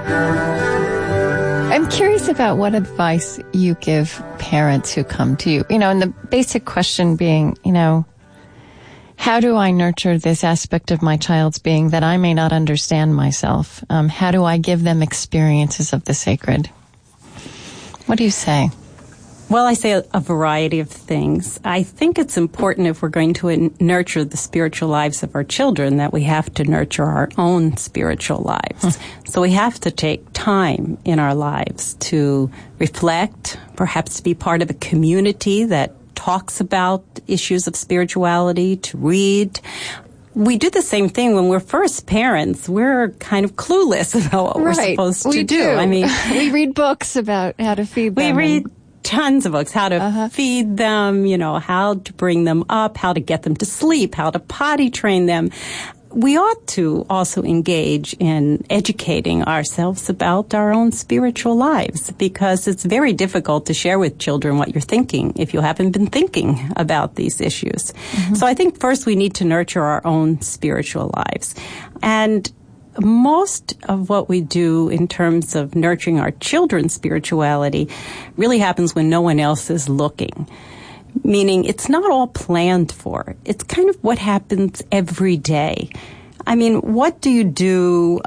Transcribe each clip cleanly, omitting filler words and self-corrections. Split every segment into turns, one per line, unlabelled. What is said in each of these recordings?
I'm curious about what advice you give parents who come to you. And the basic question being, how do I nurture this aspect of my child's being that I may not understand myself? How do I give them experiences of the sacred? What do you say?
Well, I say a variety of things. I think it's important if we're going to nurture the spiritual lives of our children that we have to nurture our own spiritual lives. So we have to take time in our lives to reflect, perhaps to be part of a community that talks about issues of spirituality, to read. We do the same thing when we're first parents. We're kind of clueless about what we're supposed to do.
I mean, we read books about how to feed them.
We read tons of books, how to feed them, how to bring them up, how to get them to sleep, how to potty train them. We ought to also engage in educating ourselves about our own spiritual lives, because it's very difficult to share with children what you're thinking if you haven't been thinking about these issues. Mm-hmm. So I think first we need to nurture our own spiritual lives. And most of what we do in terms of nurturing our children's spirituality really happens when no one else is looking. Meaning it's not all planned for. It's kind of what happens every day. I mean, what do you do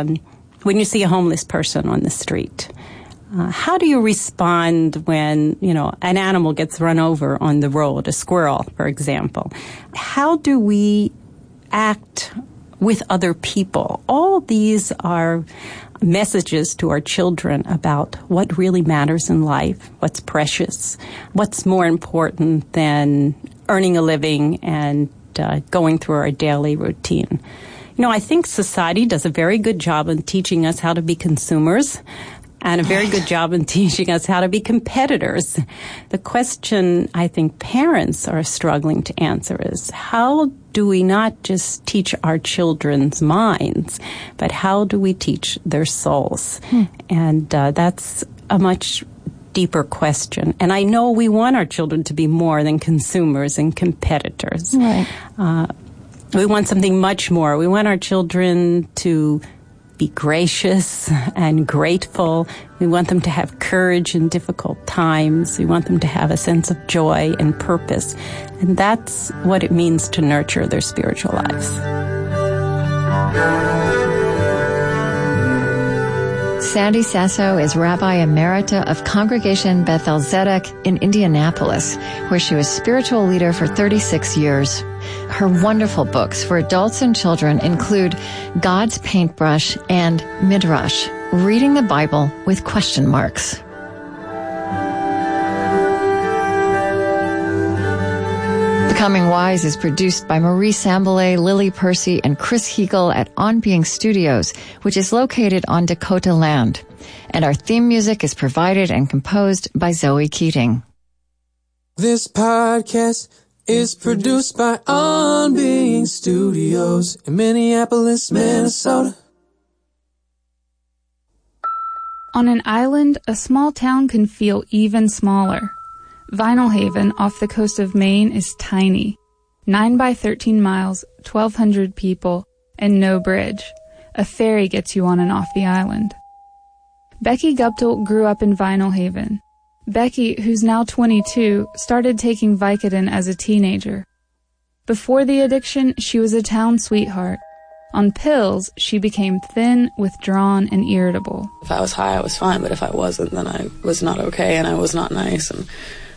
when you see a homeless person on the street? How do you respond when, an animal gets run over on the road, a squirrel, for example? How do we act with other people? All these are messages to our children about what really matters in life, what's precious, what's more important than earning a living and going through our daily routine. I think society does a very good job in teaching us how to be consumers and a very good job in teaching us how to be competitors. The question I think parents are struggling to answer is, how do we not just teach our children's minds, but how do we teach their souls? And that's a much deeper question. And I know we want our children to be more than consumers and competitors.
Right.
We want something much more. We want our children to be gracious and grateful. We want them to have courage in difficult times. We want them to have a sense of joy and purpose. And that's what it means to nurture their spiritual lives.
Sandy Sasso is Rabbi Emerita of Congregation Beth El Zedek in Indianapolis, where she was spiritual leader for 36 years. Her wonderful books for adults and children include God's Paintbrush and Midrash, Reading the Bible with Question Marks. Becoming Wise is produced by Marie Sambilay, Lily Percy, and Chris Heagle at On Being Studios, which is located on Dakota land. And our theme music is provided and composed by Zoe Keating.
This podcast is produced by On Being Studios in Minneapolis, Minnesota.
On an island, a small town can feel even smaller. Vinalhaven, off the coast of Maine, is tiny. 9 by 13 miles, 1,200 people, and no bridge. A ferry gets you on and off the island. Becky Guptill grew up in Vinalhaven. Becky, who's now 22, started taking Vicodin as a teenager. Before the addiction, she was a town sweetheart. On pills, she became thin, withdrawn, and irritable.
If I was high, I was fine, but if I wasn't, then I was not okay, and I was not nice. And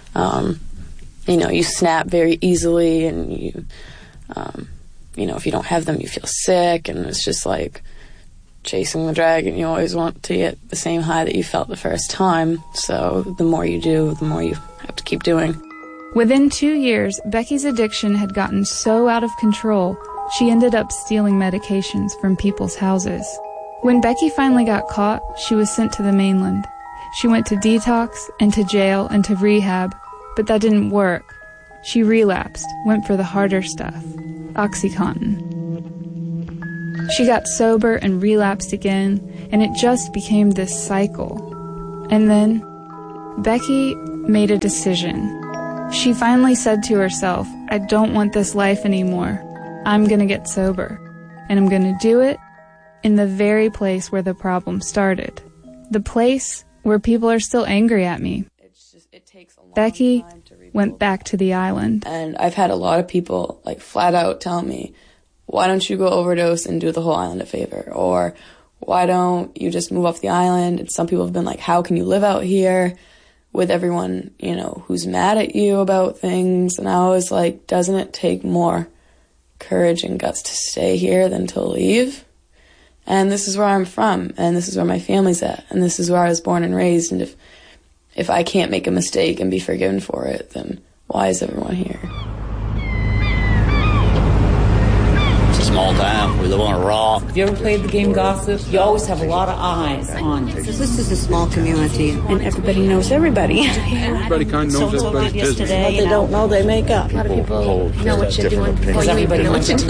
you snap very easily, and if you don't have them, you feel sick, and it's just like chasing the dragon. You always want to get the same high that you felt the first time, so the more you do, the more you have to keep doing.
Within 2 years, Becky's addiction had gotten so out of control, she ended up stealing medications from people's houses. When Becky finally got caught, she was sent to the mainland. She went to detox and to jail and to rehab, but that didn't work. She relapsed, went for the harder stuff, OxyContin. She got sober and relapsed again, and it just became this cycle. And then, Becky made a decision. She finally said to herself, I don't want this life anymore. I'm gonna get sober. And I'm gonna do it in the very place where the problem started. The place where people are still angry at me.
It takes a long
Becky
time to rebuild.
went back to the island.
And I've had a lot of people, like, flat out tell me, why don't you go overdose and do the whole island a favor? Or why don't you just move off the island? And some people have been like, how can you live out here with everyone, you know, who's mad at you about things? And I was like, doesn't it take more courage and guts to stay here than to leave? And this is where I'm from, and this is where my family's at, and this is where I was born and raised, and if I can't make a mistake and be forgiven for it, then why is everyone here?
It's a small town. We live on a rock.
If you ever played the game Gossip, you always have a lot of eyes on you.
This is a small community,
and everybody knows everybody.
Everybody kind of knows everybody's business.
What they don't know, they make up.
A lot of people know what you're doing before you even know what you're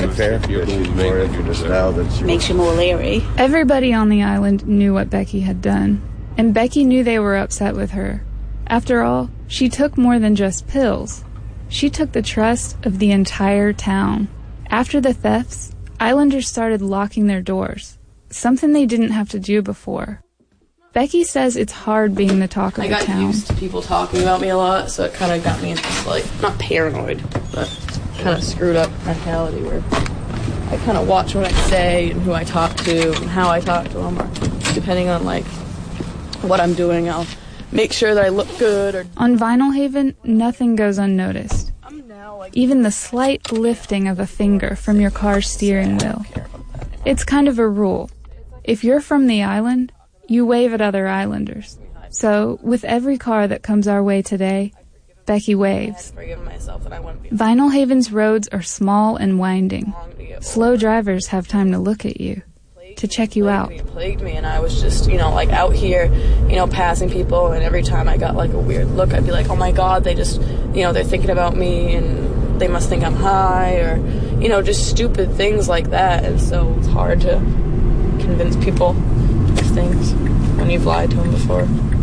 doing.
Makes you more leery.
Everybody on the island knew what Becky had done, and Becky knew they were upset with her. After all, she took more than just pills. She took the trust of the entire town. After the thefts, islanders started locking their doors, something they didn't have to do before. Becky says it's hard being the talk of the town.
I got used to people talking about me a lot, so it kind of got me into this, like, not paranoid, but kind of screwed up mentality where I kind of watch what I say and who I talk to and how I talk to them, or depending on, like, what I'm doing, I'll make sure that I look good. Or
on Vinyl Haven, nothing goes unnoticed. Even the slight lifting of a finger from your car's steering wheel. It's kind of a rule. If you're from the island, you wave at other islanders. So, with every car that comes our way today, Becky waves. Vinyl Haven's roads are small and winding. Slow drivers have time to look at you, to check you out.
It plagued me, and I was just, you know, like, out here, you know, passing people, and every time I got, like, a weird look, I'd be like, oh my God, they just, you know, they're thinking about me, and they must think I'm high, or, you know, just stupid things like that. And so it's hard to convince people of things when you've lied to them before.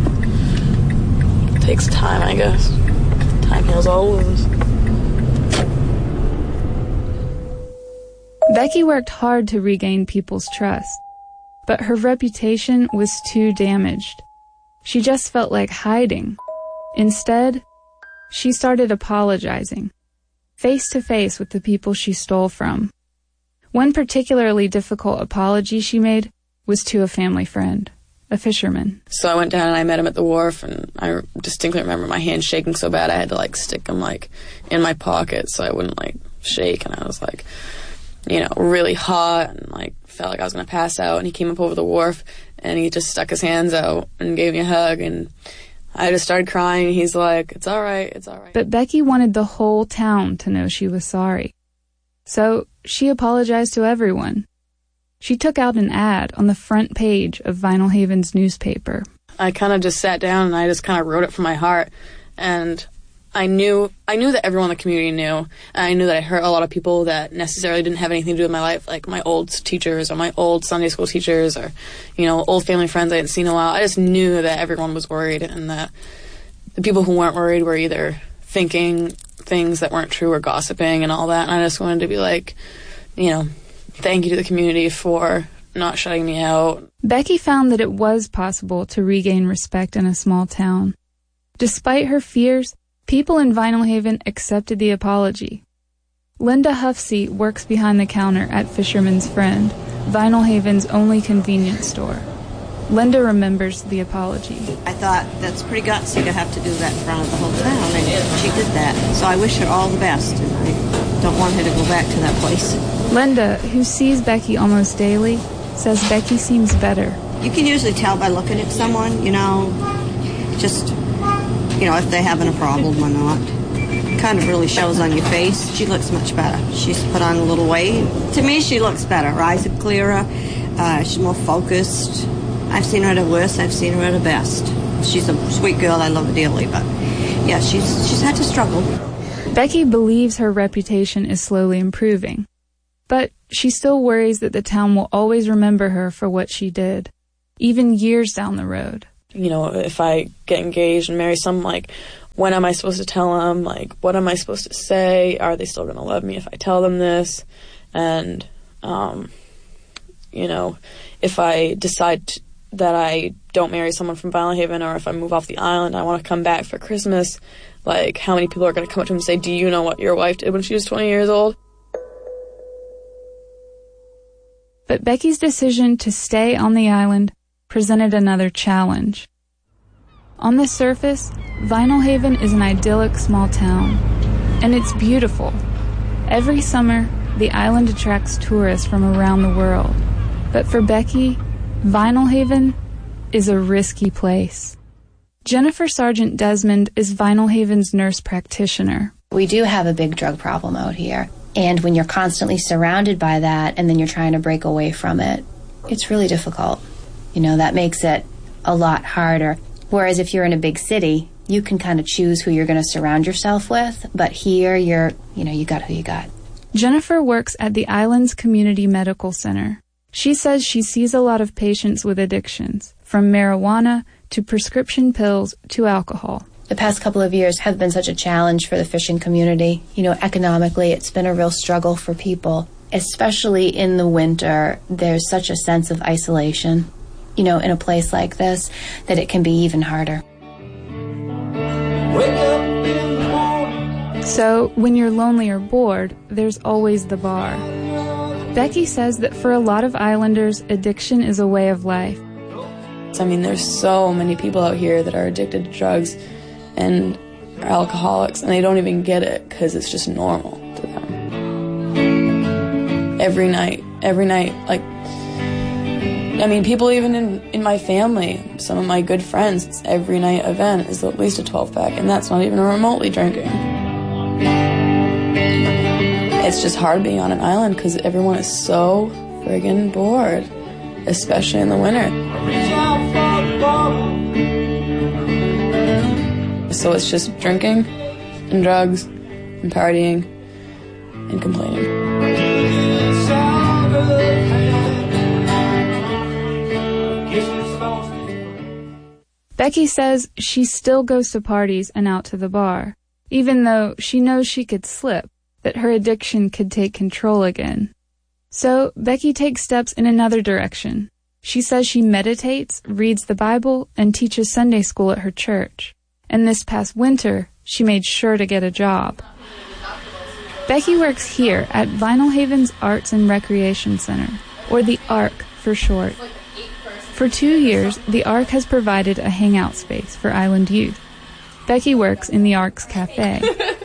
It takes time, I guess. Time heals all wounds.
Becky worked hard to regain people's trust, but her reputation was too damaged. She just felt like hiding. Instead, she started apologizing, face to face with the people she stole from. One particularly difficult apology she made was to a family friend, a fisherman.
So I went down and I met him at the wharf, and I distinctly remember my hands shaking so bad I had to, like, stick them, like, in my pocket so I wouldn't, like, shake. And I was, like, you know, really hot and, like, felt like I was going to pass out. And he came up over the wharf and he just stuck his hands out and gave me a hug, and I just started crying. He's like, it's all right, it's all right.
But Becky wanted the whole town to know she was sorry. So she apologized to everyone. She took out an ad on the front page of Vinyl Haven's newspaper.
I kind of just sat down and I just kind of wrote it from my heart. And I knew that everyone in the community knew. And I knew that I hurt a lot of people that necessarily didn't have anything to do with my life, like my old teachers or my old Sunday school teachers or, you know, old family friends I hadn't seen in a while. I just knew that everyone was worried, and that the people who weren't worried were either thinking things that weren't true or gossiping and all that. And I just wanted to be like, you know, thank you to the community for not shutting me out.
Becky found that it was possible to regain respect in a small town. Despite her fears, people in Vinyl Haven accepted the apology. Linda Huffsey works behind the counter at Fisherman's Friend, Vinyl Haven's only convenience store. Linda remembers the apology.
I thought, that's pretty gutsy to have to do that in front of the whole town, and she did that. So I wish her all the best, and I don't want her to go back to that place.
Linda, who sees Becky almost daily, says Becky seems better.
You can usually tell by looking at someone, you know, just, you know, if they're having a problem or not. It kind of really shows on your face. She looks much better. She's put on a little weight. To me, she looks better. Her eyes are clearer. She's more focused. I've seen her at her worst. I've seen her at her best. She's a sweet girl. I love her dearly. But, yeah, she's had to struggle.
Becky believes her reputation is slowly improving. But she still worries that the town will always remember her for what she did, even years down the road.
You know, if I get engaged and marry someone, like, when am I supposed to tell them? Like, what am I supposed to say? Are they still going to love me if I tell them this? And, you know, if I decide that I don't marry someone from Vineland Haven, or if I move off the island, I want to come back for Christmas, like, how many people are going to come up to him and say, do you know what your wife did when she was 20 years old?
But Becky's decision to stay on the island presented another challenge. On the surface, Vineland Haven is an idyllic small town, and it's beautiful. Every summer, the island attracts tourists from around the world. But for Becky, Vineland Haven is a risky place. Jennifer Sargent Desmond is Vineland Haven's nurse practitioner.
We do have a big drug problem out here. And when you're constantly surrounded by that and then you're trying to break away from it, it's really difficult. You know, that makes it a lot harder. Whereas if you're in a big city, you can kind of choose who you're going to surround yourself with. But here, you got who you got.
Jennifer works at the island's community medical center. She says she sees a lot of patients with addictions, from marijuana to prescription pills to alcohol.
The past couple of years have been such a challenge for the fishing community. You know, economically, it's been a real struggle for people. Especially in the winter, there's such a sense of isolation, you know, in a place like this, that it can be even harder.
So, when you're lonely or bored, there's always the bar. Becky says that for a lot of islanders, addiction is a way of life.
I mean, there's so many people out here that are addicted to drugs and are alcoholics, and they don't even get it because it's just normal to them. Every night, like, I mean, people even in my family, some of my good friends, it's every night event is at least a 12-pack, and that's not even remotely drinking. It's just hard being on an island because everyone is so friggin' bored, especially in the winter. So it's just drinking and drugs and partying and complaining.
Becky says she still goes to parties and out to the bar, even though she knows she could slip, that her addiction could take control again. So Becky takes steps in another direction. She says she meditates, reads the Bible, and teaches Sunday school at her church. And this past winter, she made sure to get a job. Becky works here at Vineland Haven's Arts and Recreation Center, or the ARC for short. For 2 years, the ARC has provided a hangout space for island youth. Becky works in the ARC's cafe.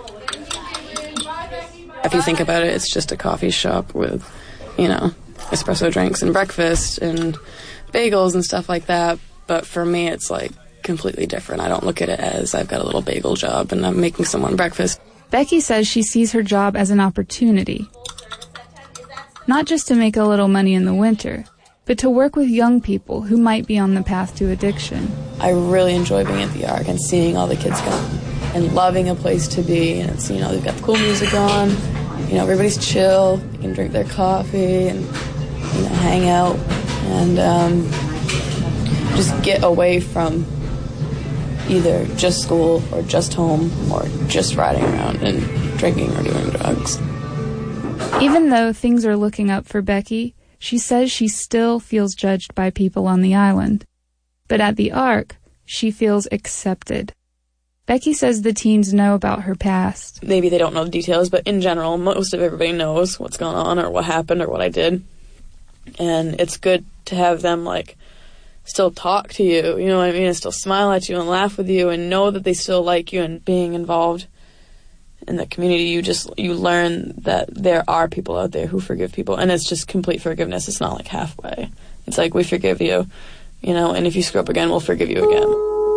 If you think about it, it's just a coffee shop with, you know, espresso drinks and breakfast and bagels and stuff like that. But for me, it's like completely different. I don't look at it as I've got a little bagel job and I'm making someone breakfast.
Becky says she sees her job as an opportunity, not just to make a little money in the winter, but to work with young people who might be on the path to addiction.
I really enjoy being at the ARC and seeing all the kids come and loving a place to be. And it's, you know, they've got the cool music on, you know, everybody's chill, they can drink their coffee and, you know, hang out and just get away from either just school or just home or just riding around and drinking or doing drugs.
Even though things are looking up for Becky, she says she still feels judged by people on the island. But at the ARC, she feels accepted. Becky says the teens know about her past.
Maybe they don't know the details, but in general, most of everybody knows what's going on or what happened or what I did. And it's good to have them, like, still talk to you, you know what I mean, and still smile at you and laugh with you and know that they still like you, and being involved in the community, you learn that there are people out there who forgive people, and it's just complete forgiveness. It's not like halfway. It's like, we forgive you, you know, and if you screw up again, we'll forgive you again.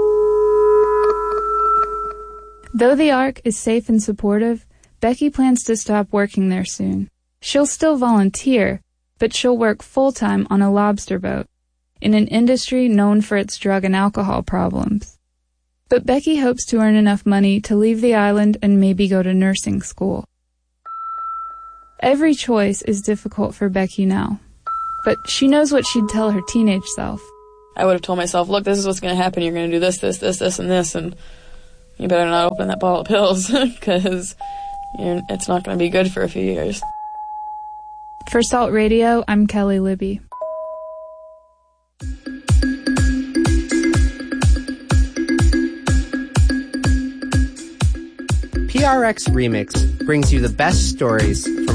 Though the ARC is safe and supportive, Becky plans to stop working there soon. She'll still volunteer, but she'll work full-time on a lobster boat, in an industry known for its drug and alcohol problems. But Becky hopes to earn enough money to leave the island and maybe go to nursing school. Every choice is difficult for Becky now, but she knows what she'd tell her teenage self.
I would have told myself, look, this is what's going to happen. You're going to do this, this, this, this, and this, and you better not open that bottle of pills, because it's not going to be good for a few years.
For Salt Radio, I'm Kelly Libby.
PRX Remix brings you the best stories from